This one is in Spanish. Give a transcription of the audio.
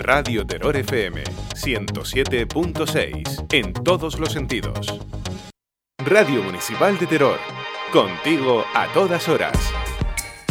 Radio Terror FM 107.6 en todos los sentidos. Radio Municipal de Terror, contigo a todas horas.